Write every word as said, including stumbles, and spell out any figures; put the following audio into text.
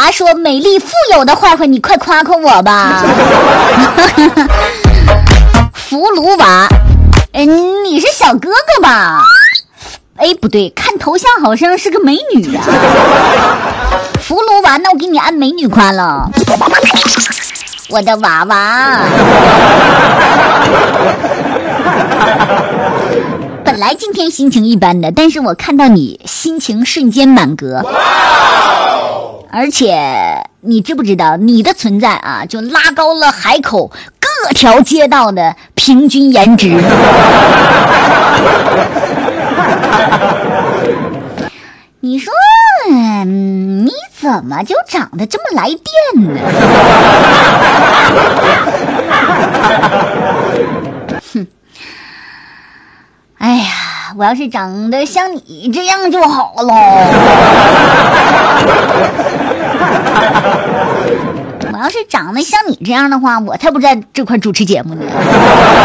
娃说美丽富有的坏坏，你快夸夸我吧。福卢娃，嗯，你是小哥哥吧？哎，不对，看头像好像是个美女啊。福卢娃，那我给你按美女夸了。我的娃娃。本来今天心情一般的，但是我看到你心情瞬间满格。而且你知不知道你的存在啊，就拉高了海口各条街道的平均颜值。你说、嗯、你怎么就长得这么来电呢？哼，哎呀，我要是长得像你这样就好了。我要是长得像你这样的话，我才不在这块主持节目呢。